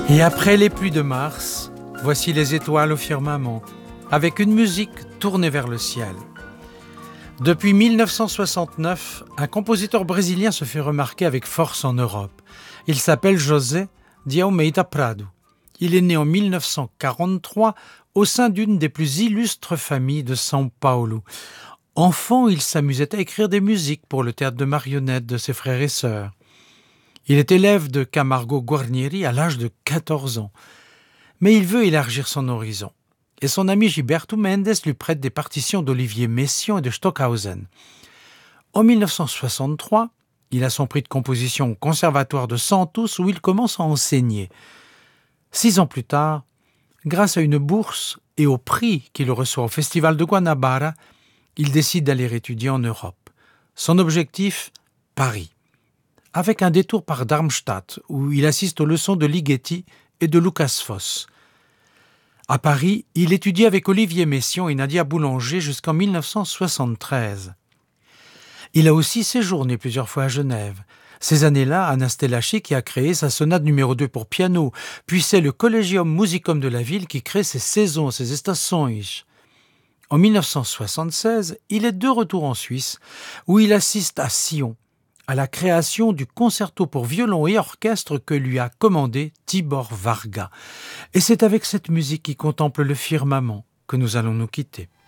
Et après les pluies de mars, voici les étoiles au firmament, avec une musique tournée vers le ciel. Depuis 1969, un compositeur brésilien se fait remarquer avec force en Europe. Il s'appelle José de Almeida Prado. Il est né en 1943 au sein d'une des plus illustres familles de São Paulo. Enfant, il s'amusait à écrire des musiques pour le théâtre de marionnettes de ses frères et sœurs. Il est élève de Camargo Guarnieri à l'âge de 14 ans. Mais il veut élargir son horizon. Et son ami Gilberto Mendes lui prête des partitions d'Olivier Messiaen et de Stockhausen. En 1963, il a son prix de composition au Conservatoire de Santos où il commence à enseigner. 6 ans plus tard, grâce à une bourse et au prix qu'il reçoit au Festival de Guanabara, il décide d'aller étudier en Europe. Son objectif, Paris. Avec un détour par Darmstadt, où il assiste aux leçons de Ligeti et de Lucas Foss. À Paris, il étudie avec Olivier Messiaen et Nadia Boulanger jusqu'en 1973. Il a aussi séjourné plusieurs fois à Genève. Ces années-là, Anna Stelachi a créé sa sonate numéro 2 pour piano, puis c'est le Collegium Musicum de la ville qui crée ses saisons, ses estações. En 1976, il est de retour en Suisse, où il assiste à Sion, à la création du concerto pour violon et orchestre que lui a commandé Tibor Varga. Et c'est avec cette musique qui contemple le firmament que nous allons nous quitter.